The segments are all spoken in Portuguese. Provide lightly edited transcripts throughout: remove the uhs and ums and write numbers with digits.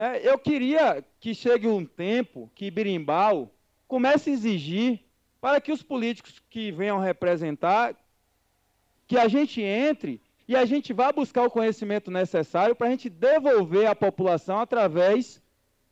Eu queria que chegue um tempo que Birimbau comece a exigir para que os políticos que venham representar, que a gente entre e a gente vá buscar o conhecimento necessário para a gente devolver à população através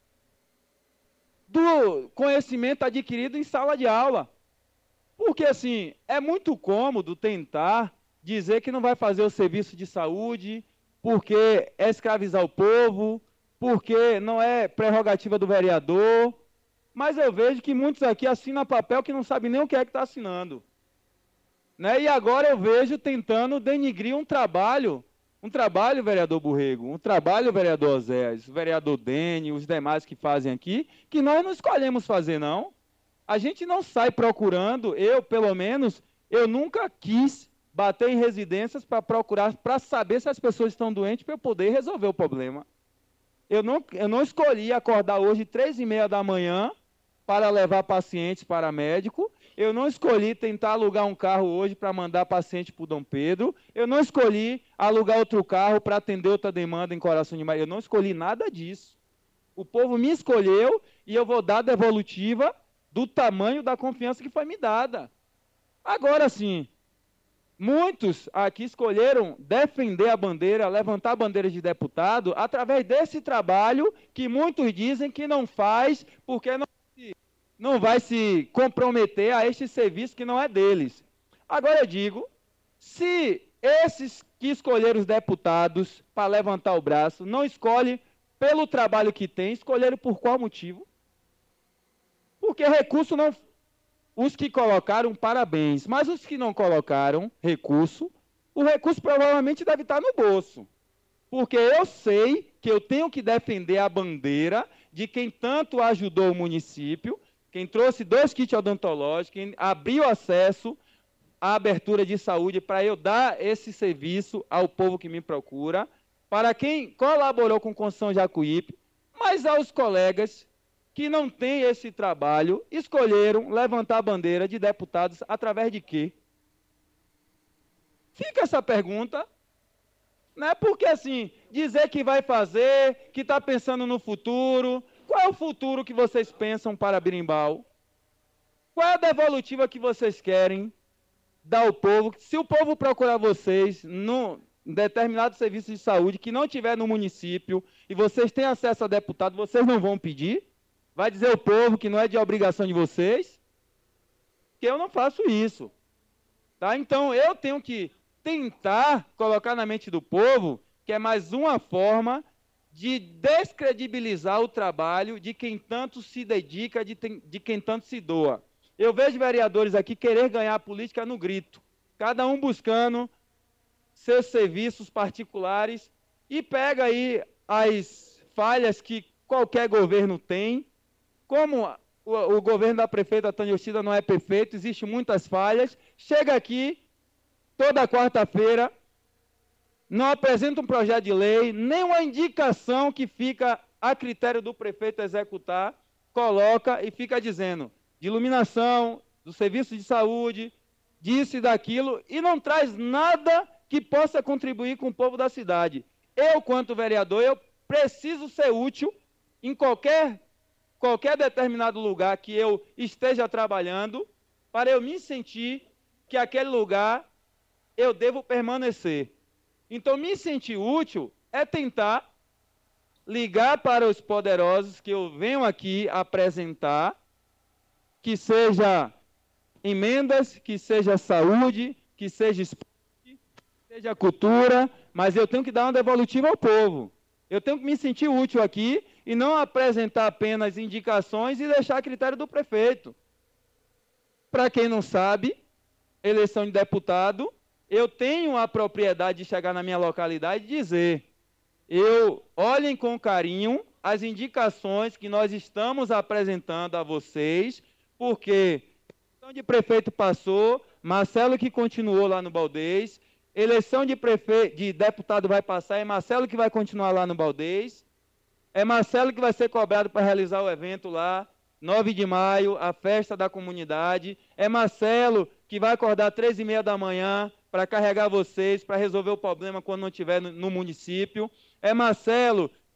do conhecimento adquirido em sala de aula. Porque, assim, é muito cômodo tentar dizer que não vai fazer o serviço de saúde, porque é escravizar o povo, porque não é prerrogativa do vereador, mas eu vejo que muitos aqui assinam papel que não sabem nem o que é que está assinando. Né? E agora eu vejo tentando denigrir um trabalho, vereador Borrego, um trabalho, vereador Oséias, o vereador Dene, os demais que fazem aqui, que nós não escolhemos fazer, não. A gente não sai procurando, eu, pelo menos, eu nunca quis bater em residências para procurar, para saber se as pessoas estão doentes, para eu poder resolver o problema. Eu não escolhi acordar hoje 3h30 da manhã para levar pacientes para médico. Eu não escolhi tentar alugar um carro hoje para mandar paciente para o Dom Pedro. Eu não escolhi alugar outro carro para atender outra demanda em Coração de Maria. Eu não escolhi nada disso. O povo me escolheu e eu vou dar a devolutiva do tamanho da confiança que foi me dada. Agora sim, muitos aqui escolheram defender a bandeira, levantar a bandeira de deputado, através desse trabalho que muitos dizem que não faz, porque não vai se comprometer a este serviço que não é deles. Agora eu digo, se esses que escolheram os deputados para levantar o braço, não escolhem pelo trabalho que tem, escolheram por qual motivo? Porque recurso não... Os que colocaram, parabéns, mas os que não colocaram recurso, o recurso provavelmente deve estar no bolso. Porque eu sei que eu tenho que defender a bandeira de quem tanto ajudou o município, quem trouxe 2 kits odontológicos, quem abriu acesso à abertura de saúde para eu dar esse serviço ao povo que me procura, para quem colaborou com Construção Jacuípe, mas aos colegas que não têm esse trabalho, escolheram levantar a bandeira de deputados através de quê? Fica essa pergunta, né? Porque, assim, dizer que vai fazer, que está pensando no futuro, qual é o futuro que vocês pensam para Birimbau? Qual é a devolutiva que vocês querem dar ao povo? Se o povo procurar vocês num determinado serviço de saúde que não tiver no município e vocês têm acesso a deputado, vocês não vão pedir? Vai dizer ao povo que não é de obrigação de vocês? Que eu não faço isso. Tá? Então, eu tenho que tentar colocar na mente do povo que é mais uma forma de descredibilizar o trabalho de quem tanto se dedica, de quem tanto se doa. Eu vejo vereadores aqui querer ganhar a política no grito, cada um buscando seus serviços particulares e pega aí as falhas que qualquer governo tem. Como o governo da prefeita Tânia Yoshida não é perfeito, existem muitas falhas, chega aqui toda quarta-feira, não apresenta um projeto de lei, nem uma indicação que fica a critério do prefeito executar, coloca e fica dizendo de iluminação, do serviço de saúde, disso e daquilo, e não traz nada que possa contribuir com o povo da cidade. Eu, quanto vereador, eu preciso ser útil em qualquer determinado lugar que eu esteja trabalhando, para eu me sentir que aquele lugar eu devo permanecer. Então, me sentir útil é tentar ligar para os poderosos que eu venho aqui apresentar, que seja emendas, que seja saúde, que seja esporte, que seja cultura, mas eu tenho que dar uma devolutiva ao povo. Eu tenho que me sentir útil aqui e não apresentar apenas indicações e deixar a critério do prefeito. Para quem não sabe, eleição de deputado, eu tenho a propriedade de chegar na minha localidade e dizer, olhem com carinho as indicações que nós estamos apresentando a vocês, porque a eleição de prefeito passou, Marcelo que continuou lá no Baldez, eleição de deputado vai passar, é Marcelo que vai continuar lá no Baldez, é Marcelo que vai ser cobrado para realizar o evento lá, 9 de maio, a festa da comunidade, é Marcelo que vai acordar 3h30 da manhã para carregar vocês, para resolver o problema quando não estiver no município, é Marcelo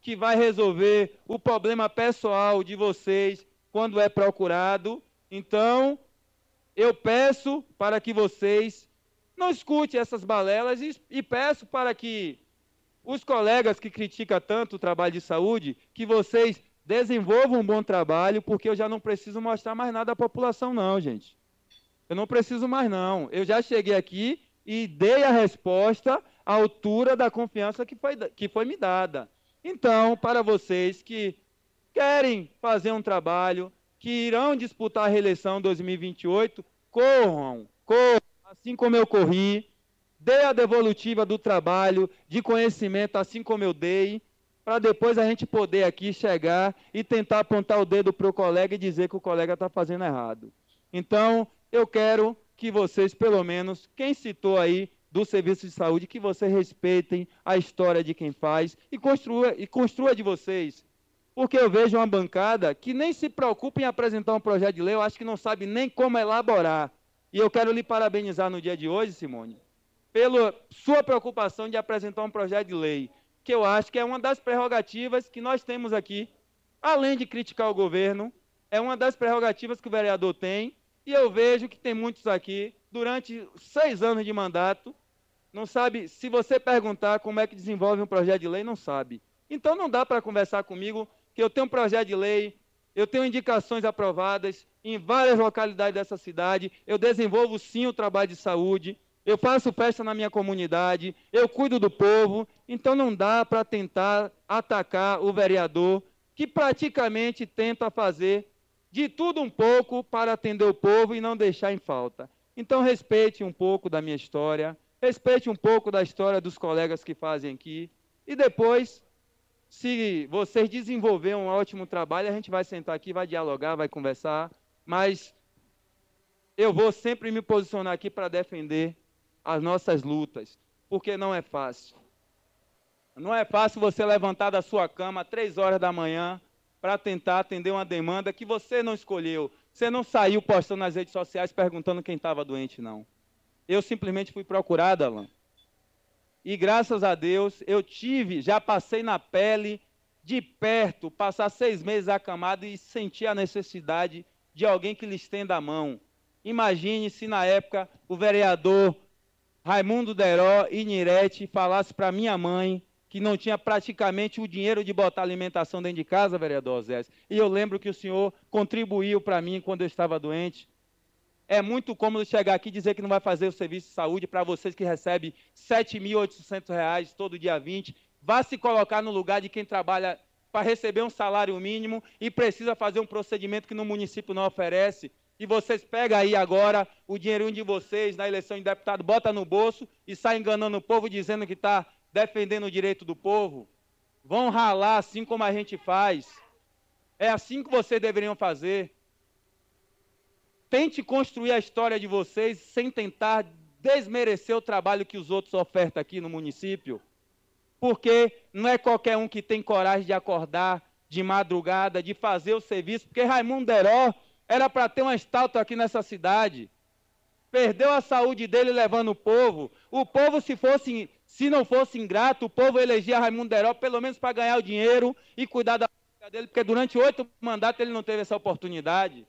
que vai resolver o problema pessoal de vocês quando é procurado. Então, eu peço para que vocês não escutem essas balelas e peço para que os colegas que criticam tanto o trabalho de saúde, que vocês desenvolvam um bom trabalho, porque eu já não preciso mostrar mais nada à população não, gente. Eu não preciso mais não. Eu já cheguei aqui e dei a resposta à altura da confiança que foi me dada. Então, para vocês que querem fazer um trabalho, que irão disputar a reeleição 2028, corram, assim como eu corri, dê a devolutiva do trabalho, de conhecimento, assim como eu dei, para depois a gente poder aqui chegar e tentar apontar o dedo para o colega e dizer que o colega está fazendo errado. Então, eu quero que vocês, pelo menos, quem citou aí do serviço de saúde, que vocês respeitem a história de quem faz e construa de vocês. Porque eu vejo uma bancada que nem se preocupa em apresentar um projeto de lei, eu acho que não sabe nem como elaborar. E eu quero lhe parabenizar no dia de hoje, Simone, pela sua preocupação de apresentar um projeto de lei, que eu acho que é uma das prerrogativas que nós temos aqui, além de criticar o governo, é uma das prerrogativas que o vereador tem, e eu vejo que tem muitos aqui, durante 6 anos de mandato, não sabe, se você perguntar como é que desenvolve um projeto de lei, não sabe. Então não dá para conversar comigo, que eu tenho um projeto de lei, eu tenho indicações aprovadas em várias localidades dessa cidade, eu desenvolvo sim o trabalho de saúde, eu faço festa na minha comunidade, eu cuido do povo, então não dá para tentar atacar o vereador, que praticamente tenta fazer de tudo um pouco para atender o povo e não deixar em falta. Então respeite um pouco da minha história, respeite um pouco da história dos colegas que fazem aqui, e depois, se vocês desenvolverem um ótimo trabalho, a gente vai sentar aqui, vai dialogar, vai conversar, mas eu vou sempre me posicionar aqui para defender as nossas lutas, porque não é fácil. Não é fácil você levantar da sua cama às 3 horas da manhã para tentar atender uma demanda que você não escolheu. Você não saiu postando nas redes sociais perguntando quem estava doente, não. Eu simplesmente fui procurado, Alan. E graças a Deus, já passei na pele, de perto, passar 6 meses acamado e sentir a necessidade de alguém que lhe estenda a mão. Imagine se na época o vereador Raimundo Deró e Nirete falasse para minha mãe que não tinha praticamente o dinheiro de botar alimentação dentro de casa, vereador Osés. E eu lembro que o senhor contribuiu para mim quando eu estava doente. É muito cômodo chegar aqui e dizer que não vai fazer o serviço de saúde para vocês que recebem R$ 7.800 todo dia 20. Vá se colocar no lugar de quem trabalha para receber um salário mínimo e precisa fazer um procedimento que no município não oferece. E vocês pegam aí agora o dinheirinho de vocês na eleição de deputado, bota no bolso e sai enganando o povo dizendo que está defendendo o direito do povo. Vão ralar assim como a gente faz. É assim que vocês deveriam fazer. Tente construir a história de vocês sem tentar desmerecer o trabalho que os outros ofertam aqui no município. Porque não é qualquer um que tem coragem de acordar de madrugada, de fazer o serviço, porque Raimundo Deró era para ter uma estátua aqui nessa cidade. Perdeu a saúde dele levando o povo. O povo, se não fosse ingrato, o povo elegia Raimundo Deró pelo menos para ganhar o dinheiro e cuidar da família dele, porque durante 8 mandatos ele não teve essa oportunidade.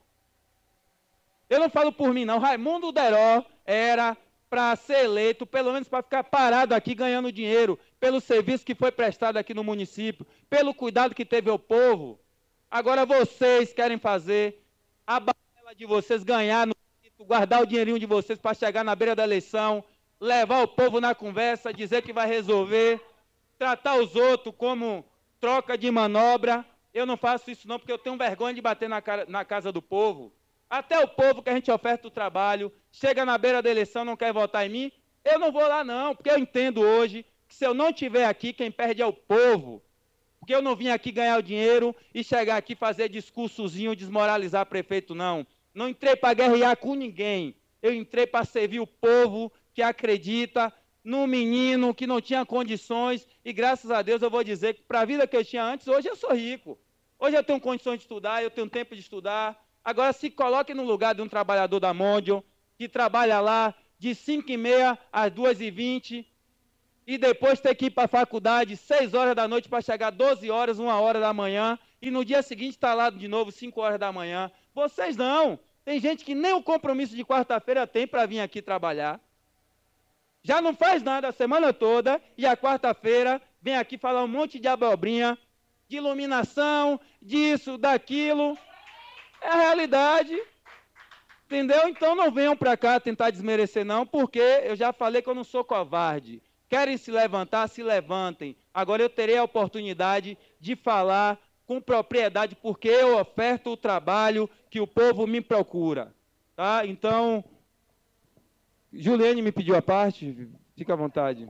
Eu não falo por mim, não. Raimundo Deró era para ser eleito, pelo menos para ficar parado aqui ganhando dinheiro, pelo serviço que foi prestado aqui no município, pelo cuidado que teve ao povo. Agora vocês querem fazer a balela de vocês ganhar, guardar o dinheirinho de vocês para chegar na beira da eleição, levar o povo na conversa, dizer que vai resolver, tratar os outros como troca de manobra. Eu não faço isso não, porque eu tenho vergonha de bater na casa do povo. Até o povo que a gente oferta o trabalho, chega na beira da eleição, não quer votar em mim, eu não vou lá não, porque eu entendo hoje que se eu não estiver aqui, quem perde é o povo. Porque eu não vim aqui ganhar o dinheiro e chegar aqui fazer discursozinho, desmoralizar prefeito, não. Não entrei para guerrear com ninguém. Eu entrei para servir o povo que acredita num menino que não tinha condições e graças a Deus eu vou dizer que para a vida que eu tinha antes, hoje eu sou rico. Hoje eu tenho condições de estudar, eu tenho tempo de estudar. Agora se coloque no lugar de um trabalhador da Mondial, que trabalha lá de 5h30 às 2h20, e depois ter que ir para a faculdade 6 horas da noite para chegar 12 horas, 1 hora da manhã, e no dia seguinte estar lá de novo 5 horas da manhã. Vocês não. Tem gente que nem o compromisso de quarta-feira tem para vir aqui trabalhar. Já não faz nada a semana toda e a quarta-feira vem aqui falar um monte de abobrinha, de iluminação, disso, daquilo. É a realidade. Entendeu? Então não venham para cá tentar desmerecer não, porque eu já falei que eu não sou covarde. Querem se levantar, se levantem. Agora eu terei a oportunidade de falar com propriedade, porque eu oferto o trabalho que o povo me procura. Tá? Então, Juliane me pediu a parte, fica à vontade.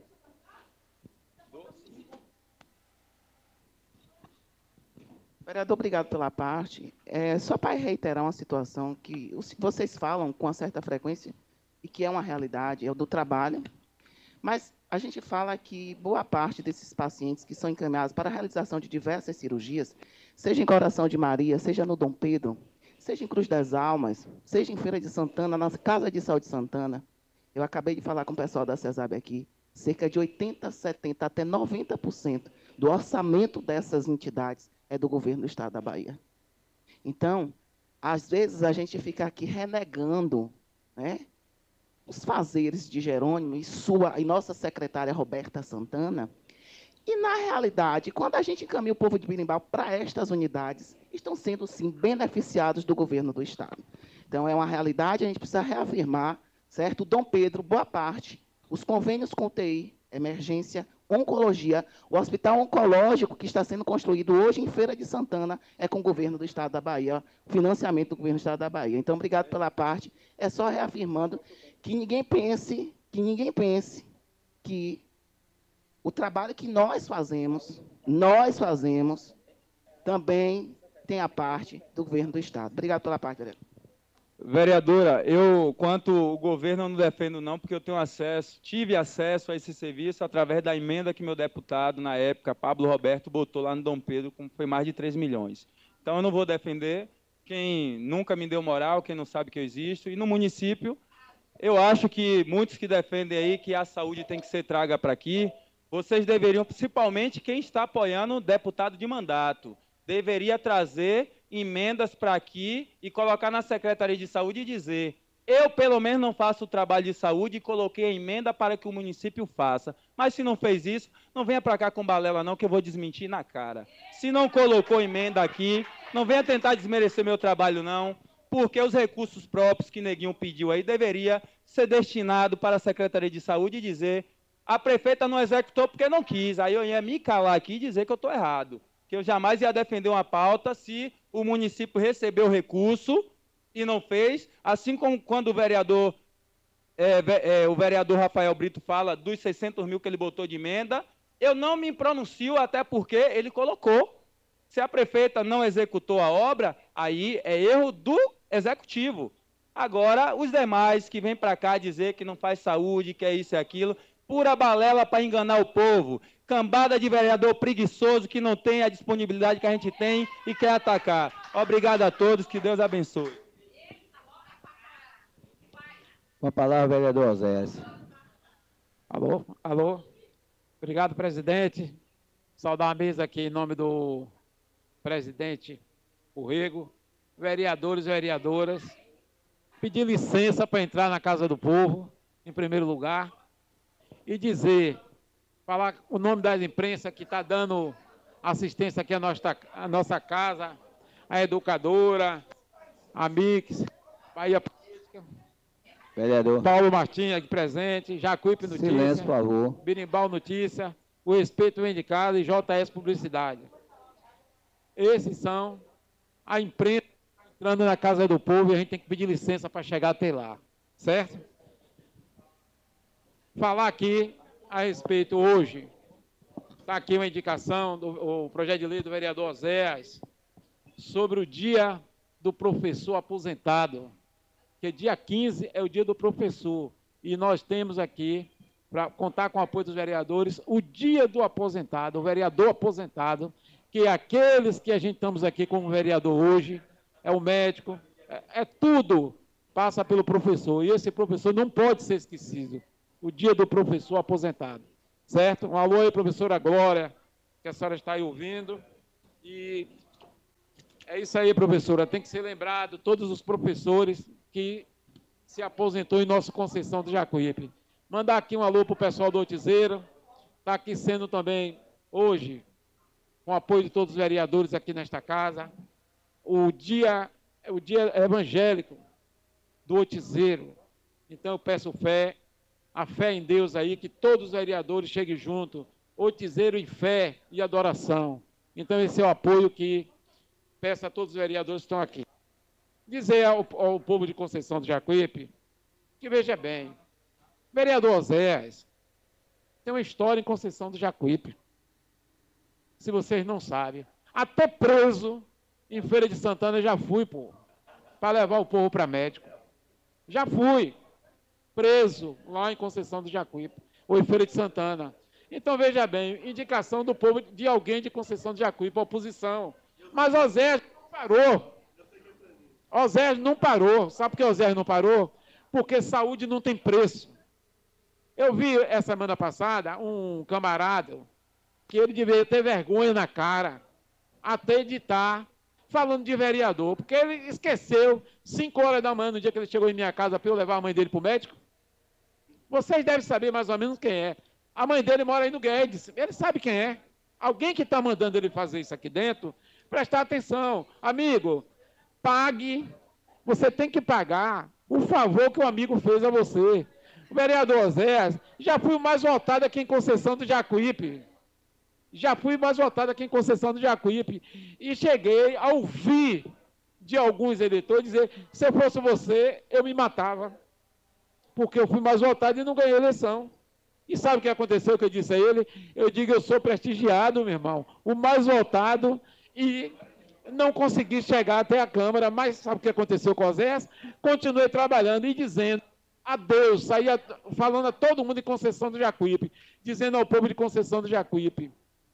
Vereador, obrigado pela parte. Só para reiterar uma situação que vocês falam com uma certa frequência e que é uma realidade, é o do trabalho, mas a gente fala que boa parte desses pacientes que são encaminhados para a realização de diversas cirurgias, seja em Coração de Maria, seja no Dom Pedro, seja em Cruz das Almas, seja em Feira de Santana, na Casa de Saúde Santana, eu acabei de falar com o pessoal da CESAB aqui, cerca de 80%, 70%, até 90% do orçamento dessas entidades é do governo do Estado da Bahia. Então, às vezes a gente fica aqui renegando, né, os fazeres de Jerônimo e nossa secretária Roberta Santana, e, na realidade, quando a gente encaminha o povo de Birimbau para estas unidades, estão sendo, sim, beneficiados do governo do Estado. Então, é uma realidade, a gente precisa reafirmar, certo? Dom Pedro, boa parte, os convênios com UTI, emergência, oncologia, o hospital oncológico que está sendo construído hoje em Feira de Santana é com o governo do Estado da Bahia, financiamento do governo do Estado da Bahia. Então, obrigado pela parte. É só reafirmando que ninguém pense que o trabalho que nós fazemos, também tem a parte do governo do Estado. Obrigado pela parte, vereador. Vereadora, eu, quanto o governo, eu não defendo não, porque eu tenho acesso, tive acesso a esse serviço através da emenda que meu deputado, na época, Pablo Roberto, botou lá no Dom Pedro, como foi mais de 3 milhões. Então, eu não vou defender quem nunca me deu moral, quem não sabe que eu existo. E no município, eu acho que muitos que defendem aí que a saúde tem que ser traga para aqui, vocês deveriam, principalmente quem está apoiando o deputado de mandato, deveria trazer emendas para aqui e colocar na Secretaria de Saúde e dizer: eu, pelo menos, não faço o trabalho de saúde e coloquei a emenda para que o município faça. Mas se não fez isso, não venha para cá com balela não, que eu vou desmentir na cara. Se não colocou emenda aqui, não venha tentar desmerecer meu trabalho não, porque os recursos próprios que Neguinho pediu aí deveria ser destinado para a Secretaria de Saúde e dizer: a prefeita não executou porque não quis. Aí eu ia me calar aqui e dizer que eu estou errado, que eu jamais ia defender uma pauta se o município recebeu recurso e não fez, assim como quando o vereador Rafael Brito fala dos 600 mil que ele botou de emenda, eu não me pronuncio até porque ele colocou. Se a prefeita não executou a obra, aí é erro do executivo. Agora, os demais que vêm para cá dizer que não faz saúde, que é isso e aquilo, pura balela para enganar o povo. Cambada de vereador preguiçoso que não tem a disponibilidade que a gente tem e quer atacar. Obrigado a todos, que Deus abençoe. Com a palavra, vereador Oséias. Alô. Obrigado, presidente. Saudar a mesa aqui em nome do presidente Urrego, vereadores e vereadoras. Pedir licença para entrar na Casa do Povo, em primeiro lugar, e falar o nome das imprensas que está dando assistência aqui à nossa casa, a Educadora, a Mix, Bahia Política, vereador Paulo Martins aqui presente, Jacuípe Notícia, silêncio, por favor. Birimbau Notícia, o Respeito Vem de Casa e JS Publicidade. Esses são a imprensa entrando na Casa do Povo e a gente tem que pedir licença para chegar até lá, certo? Falar aqui a respeito hoje, está aqui uma indicação do projeto de lei do vereador Oséias sobre o dia do professor aposentado, que dia 15 é o dia do professor, e nós temos aqui, para contar com o apoio dos vereadores, o dia do aposentado, o vereador aposentado, que é aqueles que a gente estamos aqui como vereador hoje, é o médico, tudo passa pelo professor, e esse professor não pode ser esquecido, o dia do professor aposentado. certo? Um alô aí, professora Glória, que a senhora está aí ouvindo. E é isso aí, professora. Tem que ser lembrado todos os professores que se aposentou em nossa Conceição do Jacuípe. Mandar aqui um alô para o pessoal do Otizeiro. Está aqui sendo também, hoje, com o apoio de todos os vereadores aqui nesta casa, o dia evangélico do Otizeiro. Então, eu peço fé, a fé em Deus aí, que todos os vereadores cheguem junto, Otizeiro em fé e adoração. Então, esse é o apoio que peço a todos os vereadores que estão aqui. Dizer ao povo de Conceição do Jacuípe que, veja bem, vereador Oséias tem uma história em Conceição do Jacuípe. Se vocês não sabem, até preso em Feira de Santana eu já fui, pô, para levar o povo para médico. Já fui preso lá em Conceição do Jacuípe, ou em Feira de Santana. Então, veja bem, indicação do povo de alguém de Conceição do Jacuípe, oposição. Mas Oséias não parou. Oséias não parou. Sabe por que Oséias não parou? Porque saúde não tem preço. Eu vi essa semana passada um camarada que ele devia ter vergonha na cara, até editar, falando de vereador, porque ele esqueceu, 5 horas da manhã, no dia que ele chegou em minha casa para eu levar a mãe dele para o médico. Vocês devem saber mais ou menos quem é. A mãe dele mora aí no Guedes, ele sabe quem é. Alguém que está mandando ele fazer isso aqui dentro, prestar atenção. Amigo, pague, você tem que pagar o favor que o amigo fez a você. O vereador Oséias, já fui o mais votado aqui em Conceição do Jacuípe. Já fui mais votado aqui em Conceição do Jacuípe. E cheguei a ouvir de alguns eleitores dizer, se eu fosse você, eu me matava. Porque eu fui mais votado e não ganhei a eleição. E sabe o que aconteceu que eu disse a ele? Eu digo, eu sou prestigiado, meu irmão. O mais votado e não consegui chegar até a Câmara. Mas sabe o que aconteceu com o Oséias? Continuei trabalhando e dizendo adeus. Saía falando a todo mundo em Conceição do Jacuípe. Dizendo ao povo de Conceição do Jacuípe.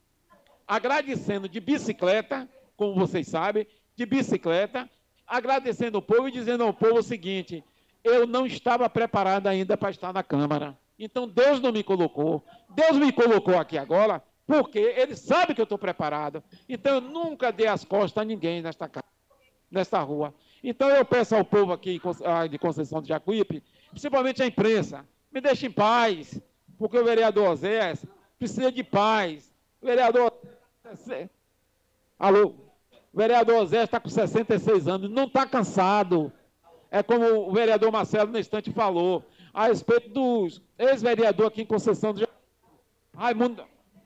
Agradecendo de bicicleta, como vocês sabem, de bicicleta, agradecendo ao povo e dizendo ao povo o seguinte, eu não estava preparado ainda para estar na Câmara. Então, Deus não me colocou. Deus me colocou aqui agora, porque Ele sabe que eu estou preparado. Então, eu nunca dei as costas a ninguém nesta rua. Então, eu peço ao povo aqui de Conceição do Jacuípe, principalmente a imprensa, me deixe em paz, porque o vereador Oséias precisa de paz. O vereador... Alô? O vereador Oséias está com 66 anos, não está cansado. É como o vereador Marcelo no instante falou, a respeito dos ex-vereador aqui em Conceição do Jacuípe. Raimundo...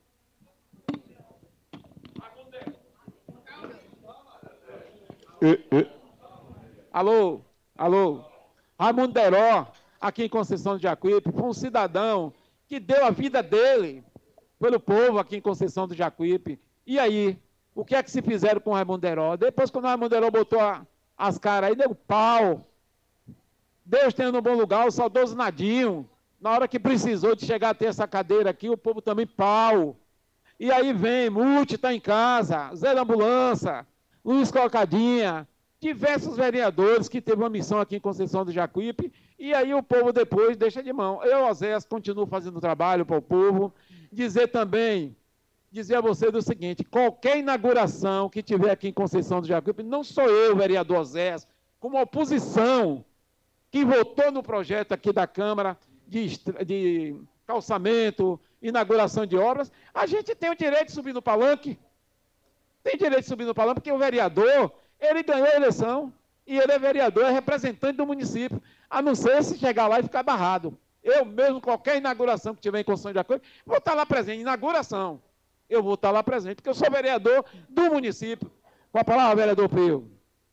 Alô? Alô? Raimundo Deró, aqui em Conceição do Jacuípe, foi um cidadão que deu a vida dele pelo povo aqui em Conceição do Jacuípe. E aí, o que é que se fizeram com o Raimundo Deró? Depois, quando o Raimundo Deró botou as caras aí, deu pau. Deus tem no bom lugar o saudoso Nadinho. Na hora que precisou de chegar a ter essa cadeira aqui, o povo também pau. E aí vem, Multi está em casa, Zé da Ambulância, Luiz Colocadinha, diversos vereadores que teve uma missão aqui em Conceição do Jacuípe, e aí o povo depois deixa de mão. Eu, Oséias, continuo fazendo trabalho para o povo. Dizer a vocês o seguinte, qualquer inauguração que tiver aqui em Conceição do Jacuípe, não sou eu, vereador Oséias, como oposição, que votou no projeto aqui da Câmara de calçamento, inauguração de obras, a gente tem o direito de subir no palanque. Tem direito de subir no palanque, porque o vereador, ele ganhou a eleição, e ele é vereador, é representante do município, a não ser se chegar lá e ficar barrado. Eu mesmo, qualquer inauguração que tiver em Conceição de Jacuípe, vou estar lá presente, inauguração. Eu vou estar lá presente, porque eu sou vereador do município. Com a palavra, vereador Pio.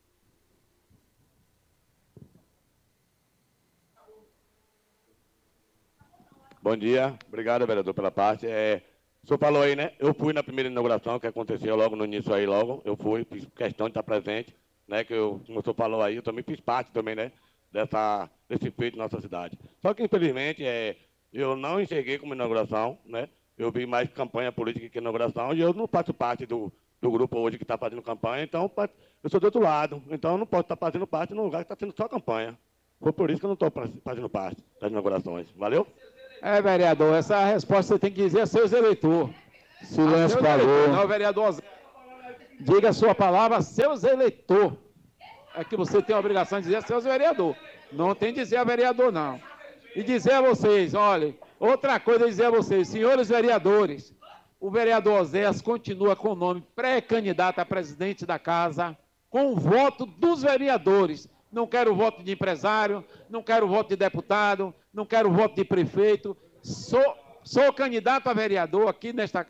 Bom dia, obrigado, vereador, pela parte. O senhor falou aí, né? Eu fui na primeira inauguração, que aconteceu logo no início aí, eu fui, fiz questão de estar presente, né? Como o senhor falou aí, eu também fiz parte também, né? Desse feito na nossa cidade. Só que, infelizmente, eu não enxerguei como inauguração, né? Eu vi mais campanha política que inauguração, e eu não faço parte do grupo hoje que está fazendo campanha, então eu sou do outro lado, então eu não posso estar fazendo parte num lugar que está sendo só campanha. Foi por isso que eu não estou fazendo parte das inaugurações. Valeu? Vereador, essa resposta você tem que dizer a seus eleitores. Silêncio, por Não, favor. vereador Oséias. Diga a sua palavra a seus eleitores. É que você tem a obrigação de dizer a seus vereadores. Não tem de dizer a vereador, não. E dizer a vocês, olha, outra coisa é dizer a vocês, senhores vereadores, o vereador Oséias continua com o nome pré-candidato a presidente da casa, com o voto dos vereadores. Não quero voto de empresário, não quero voto de deputado, não quero voto de prefeito. Sou candidato a vereador aqui nesta...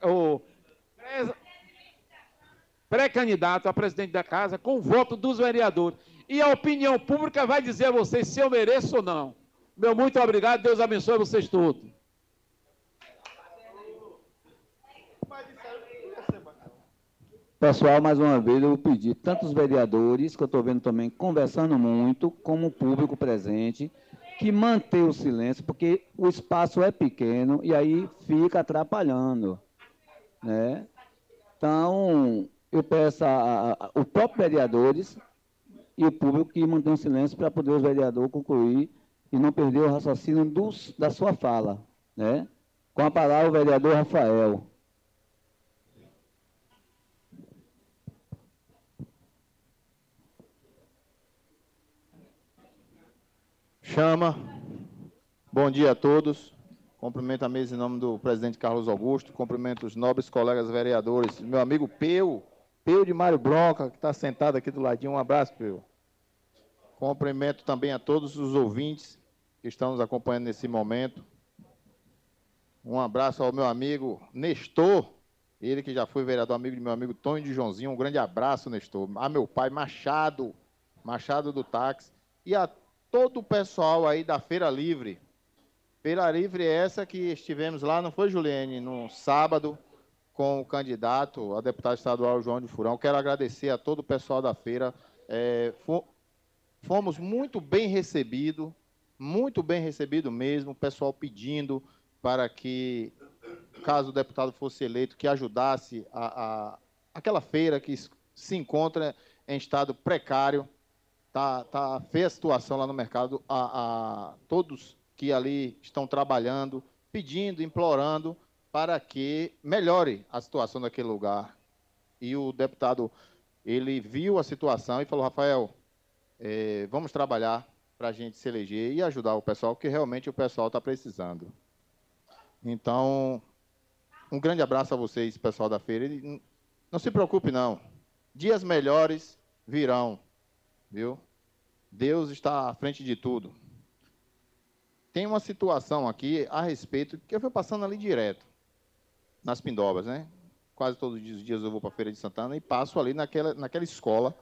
pré-candidato a presidente da casa, com o voto dos vereadores. E a opinião pública vai dizer a vocês se eu mereço ou não. Meu muito obrigado, Deus abençoe vocês todos. Pessoal, mais uma vez eu vou pedir, tanto os vereadores, que eu estou vendo também conversando muito, como o público presente, que mantenha o silêncio, porque o espaço é pequeno e aí fica atrapalhando, né? Então, eu peço os próprios vereadores e o público que mantenham o silêncio para poder os vereadores concluir e não perder o raciocínio da sua fala, né? Com a palavra, o vereador Rafael. Chama. Bom dia a todos. Cumprimento a mesa em nome do presidente Carlos Augusto. Cumprimento os nobres colegas vereadores. Meu amigo Peu de Mário Bronca, que está sentado aqui do ladinho. Um abraço, Peu. Cumprimento também a todos os ouvintes que estão nos acompanhando nesse momento. Um abraço ao meu amigo Nestor, ele que já foi vereador, amigo de meu amigo Tonho de Joãozinho. Um grande abraço, Nestor. A meu pai Machado do táxi. E a todo o pessoal aí da Feira Livre. Feira Livre é essa que estivemos lá, não foi, Juliane? No sábado, com o candidato a deputado estadual João de Furão. Quero agradecer a todo o pessoal da feira. Fomos muito bem recebidos mesmo, o pessoal pedindo para que, caso o deputado fosse eleito, que ajudasse aquela feira que se encontra em estado precário. Tá feia a situação lá no mercado, todos que ali estão trabalhando, pedindo, implorando para que melhore a situação daquele lugar. E o deputado, ele viu a situação e falou, Rafael, vamos trabalhar para a gente se eleger e ajudar o pessoal, que realmente o pessoal está precisando. Então, um grande abraço a vocês, pessoal da feira. E não se preocupe, não. Dias melhores virão. Viu? Deus está à frente de tudo. Tem uma situação aqui a respeito, que eu fui passando ali direto, nas Pindobas, né? Quase todos os dias eu vou para a Feira de Santana e passo ali naquela escola,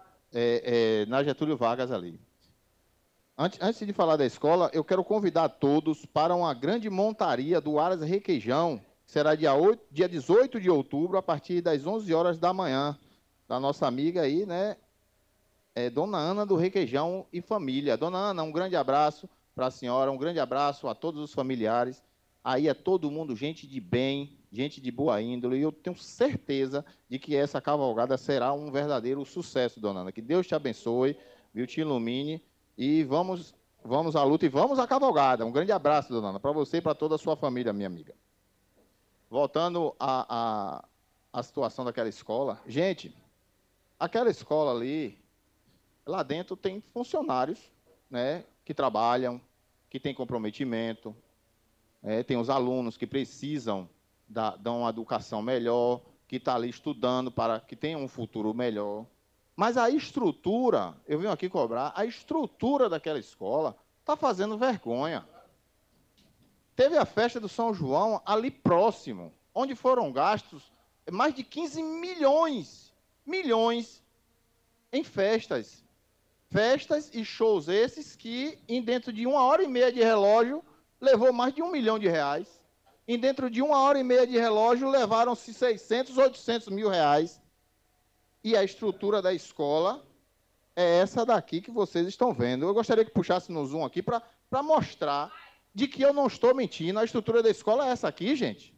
na Getúlio Vargas ali. Antes de falar da escola, eu quero convidar todos para uma grande montaria do Aras Requeijão, que será dia 18 de outubro, a partir das 11 horas da manhã, da nossa amiga aí, né? Dona Ana do Requeijão e família. Dona Ana, um grande abraço para a senhora, um grande abraço a todos os familiares. Aí é todo mundo gente de bem, gente de boa índole, e eu tenho certeza de que essa cavalgada será um verdadeiro sucesso, Dona Ana. Que Deus te abençoe, viu, te ilumine, e vamos à luta e vamos à cavalgada. Um grande abraço, Dona Ana, para você e para toda a sua família, minha amiga. Voltando à situação daquela escola. Gente, aquela escola ali, lá dentro tem funcionários, né, que trabalham, que têm comprometimento, tem os alunos que precisam dar uma educação melhor, que estão ali estudando para que tenham um futuro melhor. Mas a estrutura, eu venho aqui cobrar, a estrutura daquela escola está fazendo vergonha. Teve a festa do São João ali próximo, onde foram gastos mais de 15 milhões em festas. Festas e shows esses que, dentro de 1h30 de relógio, levou mais de R$1 milhão. E dentro de 1h30 de relógio, levaram-se 600, 800 mil reais. E a estrutura da escola é essa daqui que vocês estão vendo. Eu gostaria que puxasse no zoom aqui para mostrar de que eu não estou mentindo. A estrutura da escola é essa aqui, gente.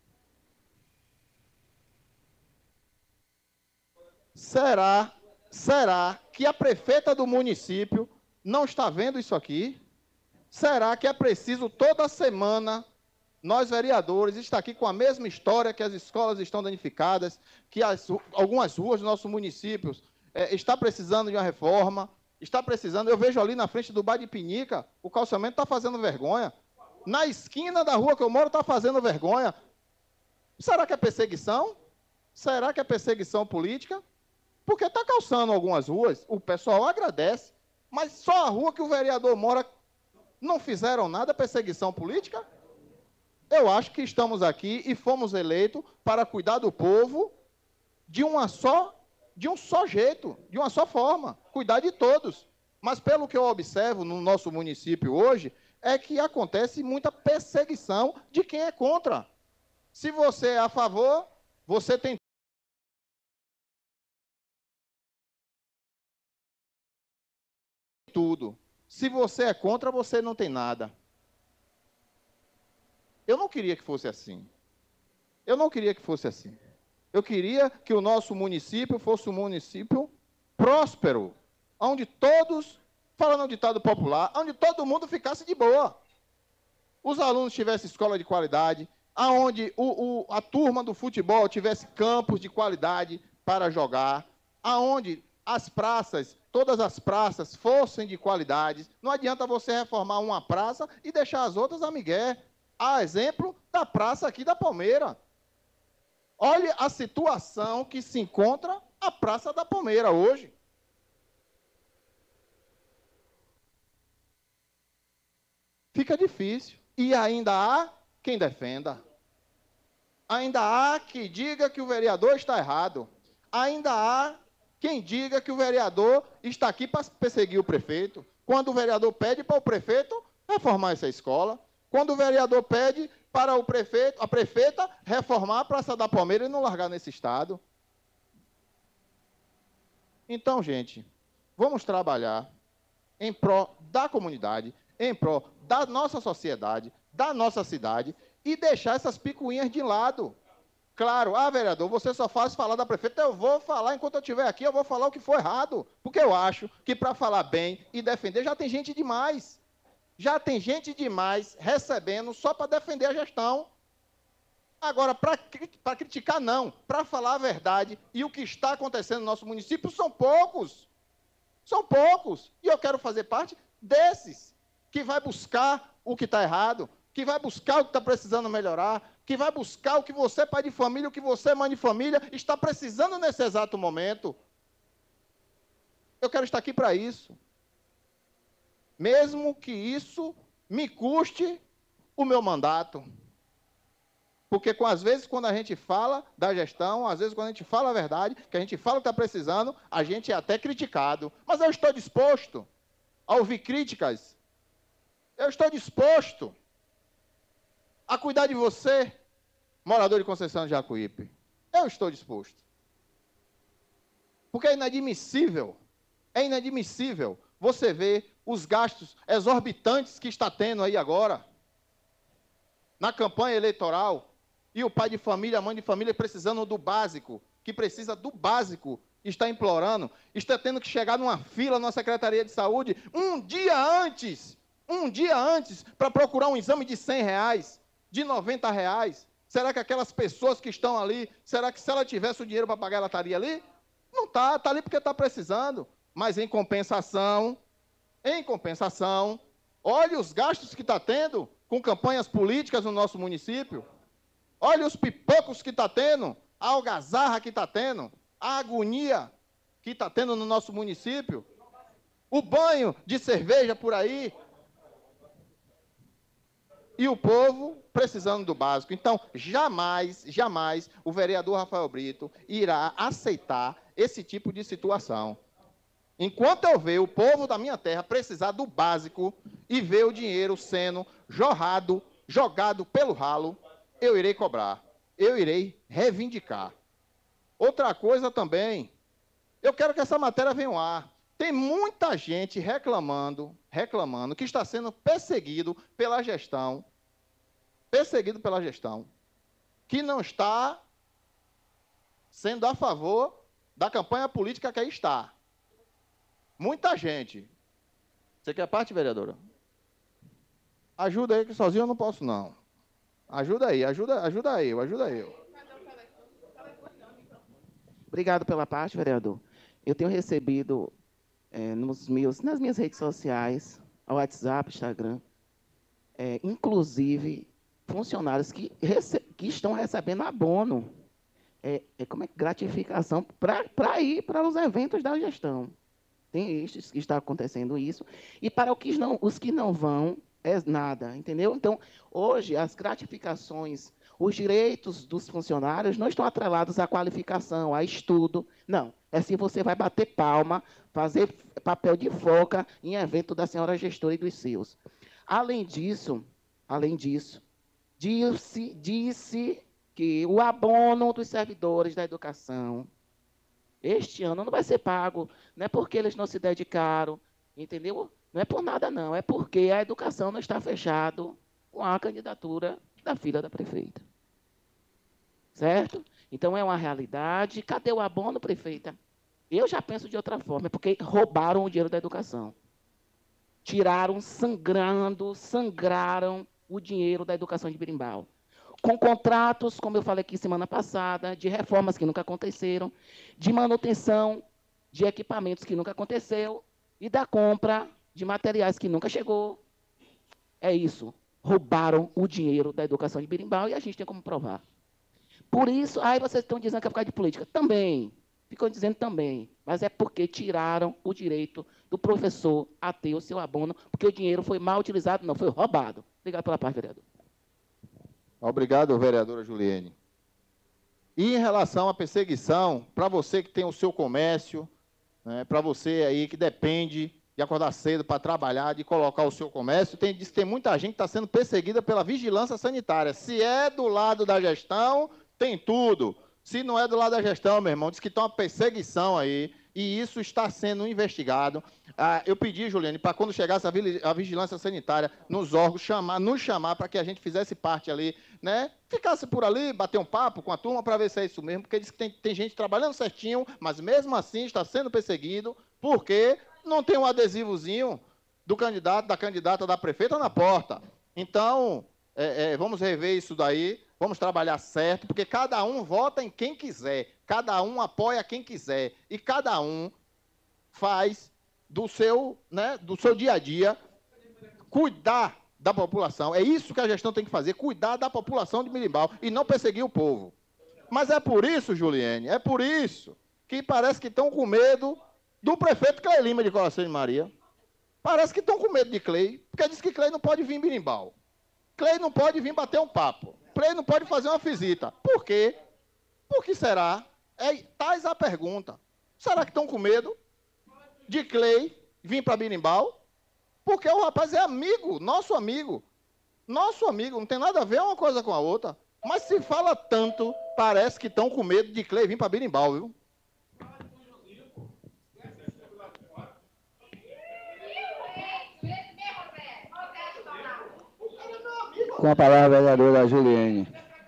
Será que a prefeita do município não está vendo isso aqui? Será que é preciso toda semana Nós, vereadores, está aqui com a mesma história, que as escolas estão danificadas, que algumas ruas do nosso município está precisando de uma reforma, está precisando. Eu vejo ali na frente do bar de Pinica, o calçamento está fazendo vergonha. Na esquina da rua que eu moro está fazendo vergonha. Será que é perseguição? Será que é perseguição política? Porque está calçando algumas ruas, o pessoal agradece, mas só a rua que o vereador mora não fizeram nada, perseguição política? Eu acho que estamos aqui e fomos eleitos para cuidar do povo de um só jeito, de uma só forma, cuidar de todos. Mas pelo que eu observo no nosso município hoje, é que acontece muita perseguição de quem é contra. Se você é a favor, você tem tudo. Se você é contra, você não tem nada. Eu não queria que fosse assim. Eu não queria que fosse assim. Eu queria que o nosso município fosse um município próspero, onde todos, falando um ditado popular, onde todo mundo ficasse de boa. Os alunos tivessem escola de qualidade, aonde a turma do futebol tivesse campos de qualidade para jogar, aonde as praças, todas as praças fossem de qualidade. Não adianta você reformar uma praça e deixar as outras a migué. A exemplo da praça aqui da Palmeira. Olha a situação que se encontra a Praça da Palmeira hoje. Fica difícil. E ainda há quem defenda. Ainda há quem diga que o vereador está errado. Ainda há quem diga que o vereador está aqui para perseguir o prefeito. Quando o vereador pede para o prefeito reformar essa escola. Quando o vereador pede para o prefeito, a prefeita reformar a Praça da Palmeira e não largar nesse estado. Então, gente, vamos trabalhar em prol da comunidade, em prol da nossa sociedade, da nossa cidade e deixar essas picuinhas de lado. Claro, vereador, você só faz falar da prefeita, eu vou falar, enquanto eu estiver aqui, eu vou falar o que for errado, porque eu acho que para falar bem e defender já tem gente demais. Já tem gente demais recebendo só para defender a gestão. Agora, para criticar, não. Para falar a verdade e o que está acontecendo no nosso município são poucos. São poucos. E eu quero fazer parte desses que vai buscar o que está errado, que vai buscar o que está precisando melhorar, que vai buscar o que você, pai de família, o que você, mãe de família, está precisando nesse exato momento. Eu quero estar aqui para isso. Mesmo que isso me custe o meu mandato. Porque, às vezes, quando a gente fala da gestão, às vezes, quando a gente fala a verdade, que a gente fala o que está precisando, a gente é até criticado. Mas eu estou disposto a ouvir críticas. Eu estou disposto a cuidar de você, morador de Conceição de Jacuípe. Eu estou disposto. Porque é inadmissível você ver os gastos exorbitantes que está tendo aí agora, na campanha eleitoral, e o pai de família, a mãe de família precisando do básico, que precisa do básico, está implorando, está tendo que chegar numa fila na Secretaria de Saúde um dia antes, para procurar um exame de R$100, de R$90. Será que aquelas pessoas que estão ali, será que se ela tivesse o dinheiro para pagar, ela estaria ali? Não está, está ali porque está precisando. Mas em compensação, olha os gastos que está tendo com campanhas políticas no nosso município. Olha os pipocos que está tendo, a algazarra que está tendo, a agonia que está tendo no nosso município, o banho de cerveja por aí. E o povo precisando do básico. Então, jamais o vereador Rafael Brito irá aceitar esse tipo de situação. Enquanto eu ver o povo da minha terra precisar do básico e ver o dinheiro sendo jogado pelo ralo, eu irei cobrar, eu irei reivindicar. Outra coisa também, eu quero que essa matéria venha ao ar. Tem muita gente reclamando que está sendo perseguido pela gestão, que não está sendo a favor da campanha política que aí está. Muita gente. Você quer parte, vereadora? Ajuda aí, que sozinho eu não posso, não. Ajuda aí, ajuda eu. Obrigado pela parte, vereador. Eu tenho recebido nas minhas redes sociais, WhatsApp, Instagram, inclusive funcionários que estão recebendo abono, como é gratificação para ir para os eventos da gestão. Tem estes que está acontecendo isso. E para os que não vão, é nada, entendeu? Então, hoje, as gratificações, os direitos dos funcionários não estão atrelados à qualificação, a estudo. Não. É se você vai bater palma, fazer papel de foca em evento da senhora gestora e dos seus. Além disso, disse que o abono dos servidores da educação este ano não vai ser pago, não é porque eles não se dedicaram, entendeu? Não é por nada, não. É porque a educação não está fechada com a candidatura da filha da prefeita. Certo? Então, é uma realidade. Cadê o abono, prefeita? Eu já penso de outra forma, é porque roubaram o dinheiro da educação. Tiraram, sangraram o dinheiro da educação de Berimbau. Com contratos, como eu falei aqui semana passada, de reformas que nunca aconteceram, de manutenção de equipamentos que nunca aconteceu e da compra de materiais que nunca chegou. É isso. Roubaram o dinheiro da educação de Berimbau e a gente tem como provar. Por isso, aí vocês estão dizendo que é por causa de política. Também. Ficam dizendo também. Mas é porque tiraram o direito do professor a ter o seu abono, porque o dinheiro foi mal utilizado, não, foi roubado. Obrigado pela parte, vereador. Obrigado, vereadora Juliene. E em relação à perseguição, para você que tem o seu comércio, né, para você aí que depende de acordar cedo para trabalhar, de colocar o seu comércio, diz que tem muita gente que está sendo perseguida pela vigilância sanitária. Se é do lado da gestão, tem tudo. Se não é do lado da gestão, meu irmão, diz que tem uma perseguição aí, e isso está sendo investigado. Eu pedi, Juliane, para quando chegasse a vigilância sanitária nos órgãos, nos chamar para que a gente fizesse parte ali, né? Ficasse por ali, bater um papo com a turma para ver se é isso mesmo, porque diz que tem gente trabalhando certinho, mas mesmo assim está sendo perseguido, porque não tem um adesivozinho do candidato, da candidata, da prefeita na porta. Então, vamos rever isso daí, vamos trabalhar certo, porque cada um vota em quem quiser, cada um apoia quem quiser, e cada um faz do seu dia a dia cuidar da população. É isso que a gestão tem que fazer, cuidar da população de Berimbau e não perseguir o povo. Mas é por isso, Juliene, é por isso que parece que estão com medo do prefeito Clei Lima de Coração de Maria. Parece que estão com medo de Clei, porque diz que Clei não pode vir em Berimbau. Clei não pode vir bater um papo. Clei não pode fazer uma visita. Por quê? Por que será? Tais a pergunta. Será que estão com medo de Clei vir para Berimbau? Porque o rapaz é amigo, nosso amigo. Nosso amigo, não tem nada a ver uma coisa com a outra. Mas se fala tanto, parece que estão com medo de Clei vir para Berimbau, viu? Com a palavra, a vereadora Juliene.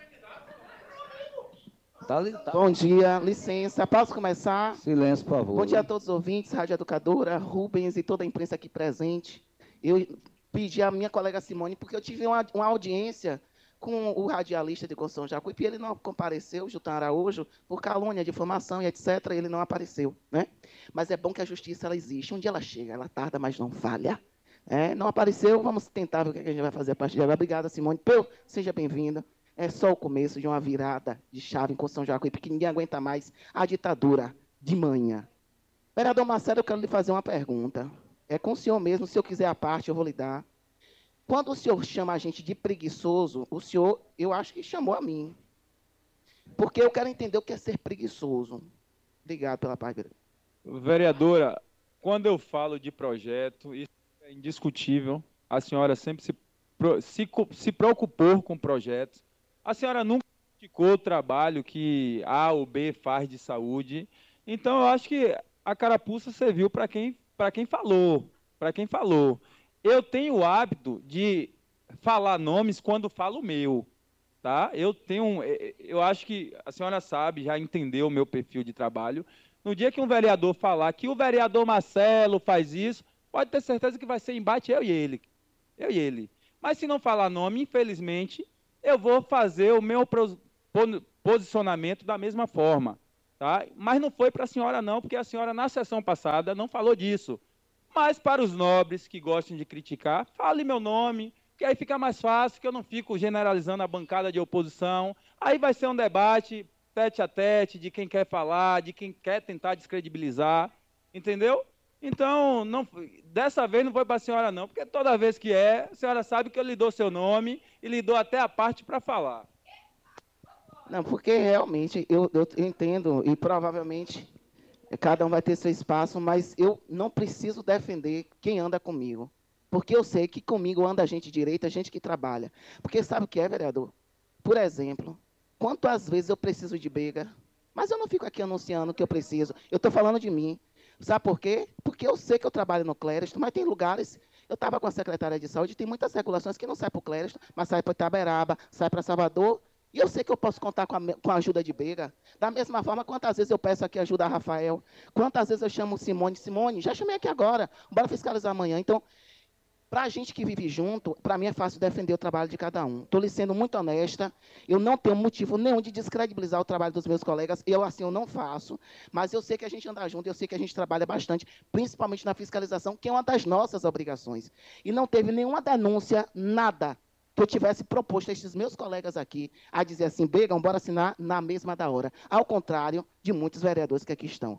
Bom dia, licença, posso começar? Silêncio, por favor. Bom dia a todos os ouvintes, Rádio Educadora, Rubens e toda a imprensa aqui presente. Eu pedi à minha colega Simone, porque eu tive uma audiência com o radialista de São Jacuípe, e ele não compareceu, Jutan Araújo, por calúnia, difamação e etc., ele não apareceu, né? Mas é bom que a justiça, ela existe. Um dia ela chega, ela tarda, mas não falha. Não apareceu, vamos tentar ver o que a gente vai fazer a partir de agora. Obrigada, Simone. Seja bem-vinda. É só o começo de uma virada de chave em São Jacuípe, porque ninguém aguenta mais a ditadura de manhã. Vereador Marcelo, eu quero lhe fazer uma pergunta. É com o senhor mesmo, se eu quiser a parte, eu vou lhe dar. Quando o senhor chama a gente de preguiçoso, o senhor, eu acho que chamou a mim. Porque eu quero entender o que é ser preguiçoso. Obrigado pela parte. Vereadora, quando eu falo de projeto, isso é indiscutível. A senhora sempre se preocupou com projetos. A senhora nunca criticou o trabalho que A ou B faz de saúde. Então, eu acho que a carapuça serviu para quem falou. Eu tenho o hábito de falar nomes quando falo o meu. Tá? Eu acho que a senhora sabe, já entendeu o meu perfil de trabalho. No dia que um vereador falar que o vereador Marcelo faz isso, pode ter certeza que vai ser embate eu e ele. Mas se não falar nome, infelizmente, eu vou fazer o meu posicionamento da mesma forma. Tá? Mas não foi para a senhora não, porque a senhora na sessão passada não falou disso. Mas para os nobres que gostam de criticar, fale meu nome, que aí fica mais fácil, que eu não fico generalizando a bancada de oposição. Aí vai ser um debate tete a tete de quem quer falar, de quem quer tentar descredibilizar, entendeu? Então, não, dessa vez não foi para a senhora não, porque toda vez que a senhora sabe que eu lhe dou seu nome e lhe dou até a parte para falar. Não, porque realmente eu entendo e provavelmente cada um vai ter seu espaço, mas eu não preciso defender quem anda comigo. Porque eu sei que comigo anda gente direita, gente que trabalha. Porque sabe o que é, vereador? Por exemplo, quantas vezes eu preciso de briga, mas eu não fico aqui anunciando que eu preciso. Eu estou falando de mim. Sabe por quê? Porque eu sei que eu trabalho no Clériston, mas tem lugares... Eu estava com a secretária de saúde, tem muitas regulações que não saem para o Clériston, mas saem para Itaberaba, saem para Salvador. E eu sei que eu posso contar com a ajuda de briga. Da mesma forma, quantas vezes eu peço aqui ajuda a Rafael, quantas vezes eu chamo Simone, já chamei aqui agora, bora fiscalizar amanhã. Então, para a gente que vive junto, para mim é fácil defender o trabalho de cada um. Estou lhe sendo muito honesta, eu não tenho motivo nenhum de descredibilizar o trabalho dos meus colegas, assim eu não faço, mas eu sei que a gente anda junto, eu sei que a gente trabalha bastante, principalmente na fiscalização, que é uma das nossas obrigações. E não teve nenhuma denúncia, nada, que eu tivesse proposto a esses meus colegas aqui a dizer assim, Begam, bora assinar na mesma da hora. Ao contrário de muitos vereadores que aqui estão.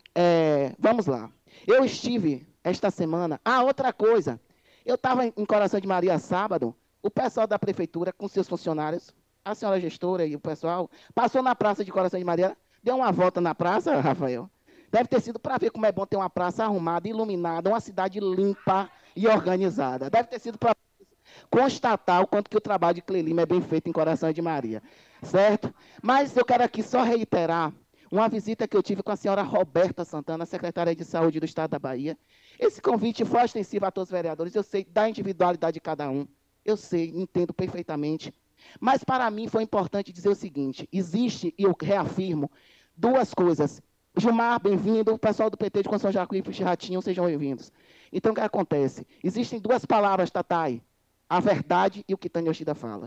Vamos lá. Eu estive esta semana... outra coisa. Eu estava em Coração de Maria sábado, o pessoal da prefeitura com seus funcionários, a senhora gestora e o pessoal, passou na praça de Coração de Maria, deu uma volta na praça, Rafael. Deve ter sido para ver como é bom ter uma praça arrumada, iluminada, uma cidade limpa e organizada. Deve ter sido para constatar o quanto que o trabalho de Clelima é bem feito em Coração de Maria, certo? Mas eu quero aqui só reiterar uma visita que eu tive com a senhora Roberta Santana, secretária de Saúde do Estado da Bahia. Esse convite foi extensivo a todos os vereadores, eu sei da individualidade de cada um, eu sei, entendo perfeitamente. Mas para mim foi importante dizer o seguinte, existe, e eu reafirmo, duas coisas. Gilmar, bem-vindo, o pessoal do PT de Conceição Jacuípe e Ratinho, sejam bem-vindos. Então, o que acontece? Existem duas palavras, Tatai, a verdade e o que Tânia Yoshida fala.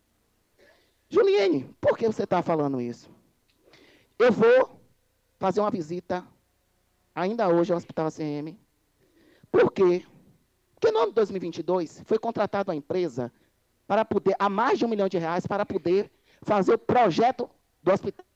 Juliene, por que você está falando isso? Eu vou fazer uma visita, ainda hoje, ao Hospital ACM. Por quê? Porque no ano de 2022 foi contratada uma empresa para poder, a mais de R$1 milhão, para poder fazer o projeto do hospital